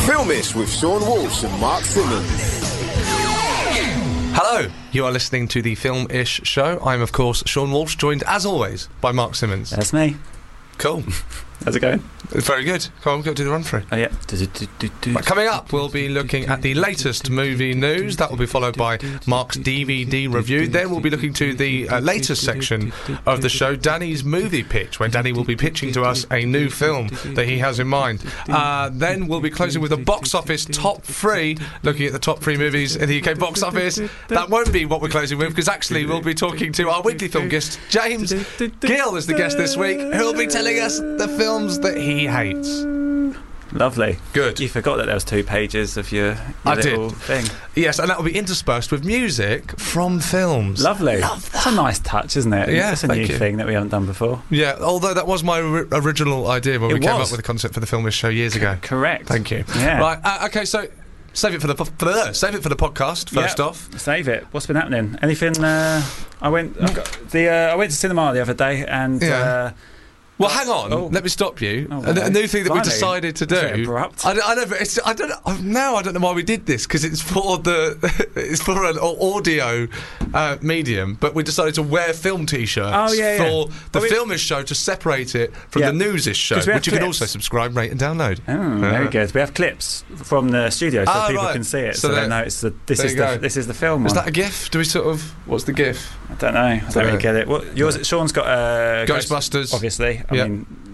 Filmish with Sean Walsh and Mark Simmons. Hello, you are listening to the Film-ish show. I'm, of course, Sean Walsh, joined, as always, by Mark Simmons. That's me. Cool. How's it going? Very good. Come on, we'll go do the run-through. Oh, yeah. Right, coming up, we'll be looking at the latest movie news. That will be followed by Mark's DVD review. Then we'll be looking to the latest section of the show, Danny's movie pitch, when Danny will be pitching to us a new film that he has in mind. Then we'll be closing with a box office top 3, looking at the top 3 movies in the UK box office. That won't be what we're closing with, because actually we'll be talking to our weekly film guest, James Gill is the guest this week, who'll be telling us the films that he hates. Lovely. Good. You forgot that there was 2 pages of your little thing. Yes, and that will be interspersed with music from films. Lovely. Love that. That's a nice touch, isn't it? Yeah, it's a new thing that we haven't done before. Yeah, although that was my original idea when we came was. up with the concept for the Filmish show years ago. Correct. Thank you. Yeah. Right. Okay. So. Save it for the podcast first off. Save it. What's been happening? Anything? I went to cinema the other day and. Yeah. Well, hang on. Let me stop you. A new thing that we decided to do. Abrupt. I know, but I don't know why we did this, because it's for an audio medium. But we decided to wear film T-shirts for the Filmish show to separate it from the Newsish show, which you can also subscribe, rate, and download. Oh, very good. We have clips from the studio so people can see it, so they know this is the film. Is that a GIF? Do we sort of? What's the GIF? I don't know. I don't really get it. Sean's got Ghostbusters, obviously. I mean,